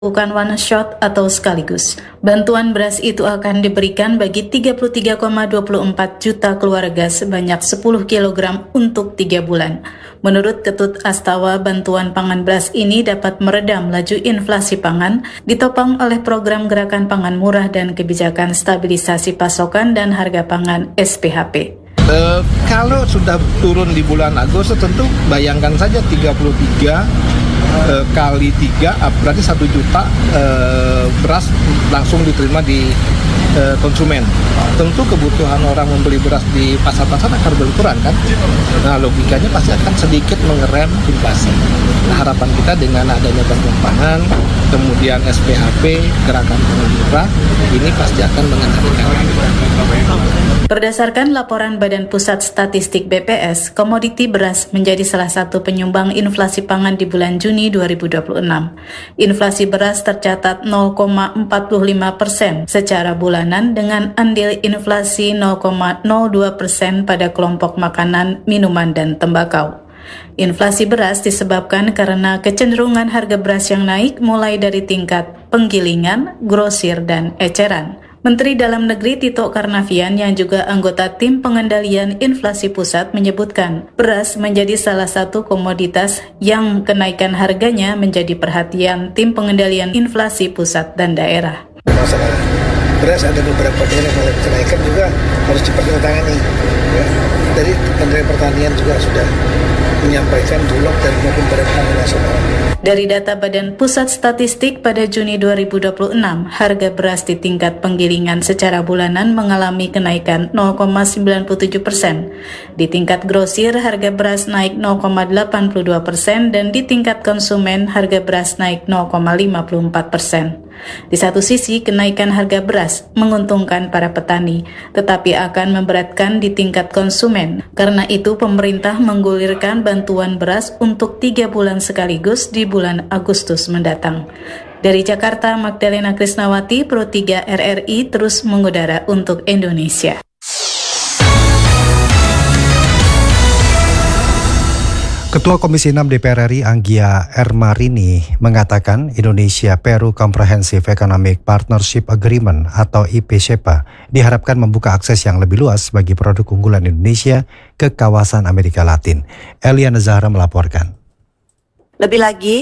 bukan one shot atau sekaligus. Bantuan beras itu akan diberikan bagi 33,24 juta keluarga sebanyak 10 kg untuk 3 bulan. Menurut Ketut Astawa, bantuan pangan beras ini dapat meredam laju inflasi pangan, ditopang oleh program Gerakan Pangan Murah dan Kebijakan Stabilisasi Pasokan dan Harga Pangan (SPHP). Kalau sudah turun di bulan Agustus, tentu bayangkan saja 33 kali 3 berarti 1 juta beras langsung diterima di konsumen. Tentu kebutuhan orang membeli beras di pasar-pasar akan berkurang kan. Nah, logikanya pasti akan sedikit mengerem inflasi. Nah, harapan kita dengan adanya bantuan pangan, kemudian SPHP, Gerakan Pangan Murah, ini pasti akan mengendalikan. Berdasarkan laporan Badan Pusat Statistik BPS, komoditi beras menjadi salah satu penyumbang inflasi pangan di bulan Juni 2026. Inflasi beras tercatat 0,45% secara bulanan dengan andil inflasi 0,02% pada kelompok makanan, minuman, dan tembakau. Inflasi beras disebabkan karena kecenderungan harga beras yang naik mulai dari tingkat penggilingan, grosir, dan eceran. Menteri Dalam Negeri Tito Karnavian yang juga anggota Tim Pengendalian Inflasi Pusat menyebutkan beras menjadi salah satu komoditas yang kenaikan harganya menjadi perhatian Tim Pengendalian Inflasi Pusat dan Daerah. Masalah beras ada beberapa yang mulai kenaikan juga harus dipertimbangkan. Ya. Dari Kementerian Pertanian juga sudah menyampaikan Bulog dan maupun Badan Pangan Nasional. Dari data Badan Pusat Statistik pada Juni 2026, harga beras di tingkat penggilingan secara bulanan mengalami kenaikan 0,97%. Di tingkat grosir, harga beras naik 0,82% dan di tingkat konsumen, harga beras naik 0,54%. Di satu sisi, kenaikan harga beras menguntungkan para petani, tetapi akan memberatkan di tingkat konsumen. Karena itu, pemerintah menggulirkan bantuan beras untuk 3 bulan sekaligus di bulan Agustus mendatang. Dari Jakarta, Magdalena Krisnawati, Pro 3 RRI terus mengudara untuk Indonesia. Ketua Komisi 6 DPR RI Anggia Ermarini mengatakan Indonesia-Peru Comprehensive Economic Partnership Agreement atau IPCEPA diharapkan membuka akses yang lebih luas bagi produk unggulan Indonesia ke kawasan Amerika Latin. Eliana Zahra melaporkan. Lebih lagi,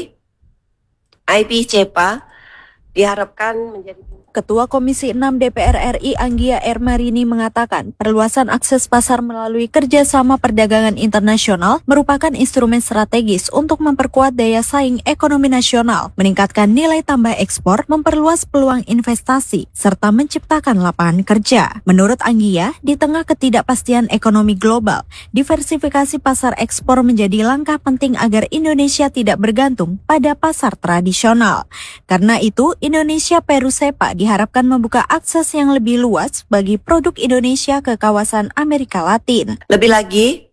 IPCEPA diharapkan menjadi... Ketua Komisi 6 DPR RI Anggia Ermarini mengatakan perluasan akses pasar melalui kerjasama perdagangan internasional merupakan instrumen strategis untuk memperkuat daya saing ekonomi nasional, meningkatkan nilai tambah ekspor, memperluas peluang investasi, serta menciptakan lapangan kerja. Menurut Anggia, di tengah ketidakpastian ekonomi global, diversifikasi pasar ekspor menjadi langkah penting agar Indonesia tidak bergantung pada pasar tradisional. Karena itu, Indonesia-Peru CEPA diharapkan membuka akses yang lebih luas bagi produk Indonesia ke kawasan Amerika Latin. Lebih lagi,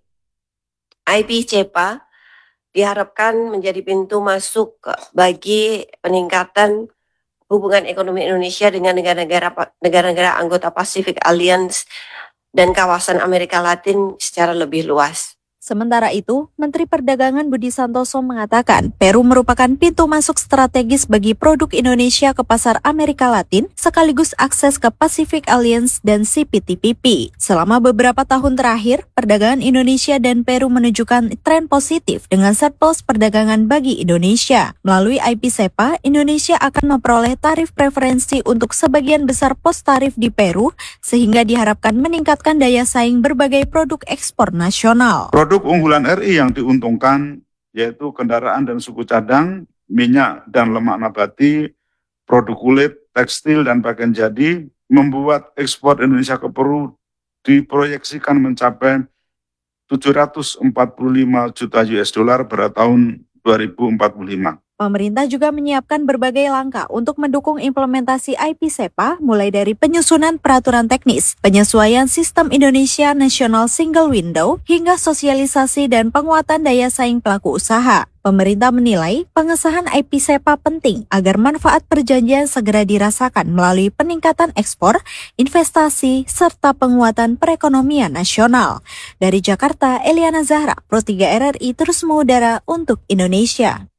IPCEPA diharapkan menjadi pintu masuk bagi peningkatan hubungan ekonomi Indonesia dengan negara-negara anggota Pacific Alliance dan kawasan Amerika Latin secara lebih luas. Sementara itu, Menteri Perdagangan Budi Santoso mengatakan Peru merupakan pintu masuk strategis bagi produk Indonesia ke pasar Amerika Latin sekaligus akses ke Pacific Alliance dan CPTPP. Selama beberapa tahun terakhir, perdagangan Indonesia dan Peru menunjukkan tren positif dengan surplus perdagangan bagi Indonesia. Melalui IPCEPA, Indonesia akan memperoleh tarif preferensi untuk sebagian besar pos tarif di Peru sehingga diharapkan meningkatkan daya saing berbagai produk ekspor nasional. Produk unggulan RI yang diuntungkan yaitu kendaraan dan suku cadang, minyak dan lemak nabati, produk kulit, tekstil dan pakaian jadi, membuat ekspor Indonesia ke Peru diproyeksikan mencapai 745 juta US dollar pada tahun 2045. Pemerintah juga menyiapkan berbagai langkah untuk mendukung implementasi IPCEPA, mulai dari penyusunan peraturan teknis, penyesuaian sistem Indonesia National Single Window, hingga sosialisasi dan penguatan daya saing pelaku usaha. Pemerintah menilai pengesahan IPCEPA penting agar manfaat perjanjian segera dirasakan melalui peningkatan ekspor, investasi, serta penguatan perekonomian nasional. Dari Jakarta, Eliana Zahra, Pro 3 RRI terus mengudara untuk Indonesia.